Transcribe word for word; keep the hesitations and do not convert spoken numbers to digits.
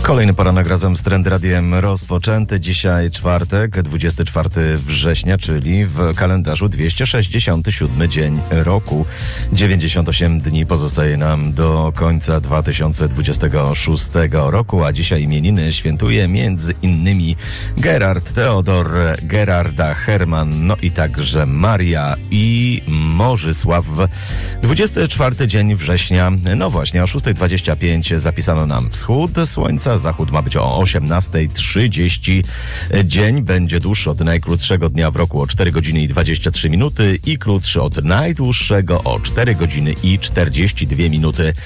Kolejny poranek razem z Trend Radiem rozpoczęty. Dzisiaj czwartek, dwudziestego czwartego września, czyli w kalendarzu dwieście sześćdziesiąty siódmy dzień roku. dziewięćdziesiąt osiem dni pozostaje nam do końca dwa tysiące dwudziestego szóstego roku, a dzisiaj imieniny świętuje między innymi Gerard, Teodor, Gerarda, Herman, no i także Maria i Morzysław. dwudziesty czwarty dzień września, no właśnie o szósta dwadzieścia pięć zapisano nam wschód słońca. Zachód ma być o osiemnasta trzydzieści. Dzień będzie dłuższy od najkrótszego dnia w roku o cztery godziny i dwadzieścia trzy minuty i krótszy od najdłuższego o cztery godziny i czterdzieści dwie minuty.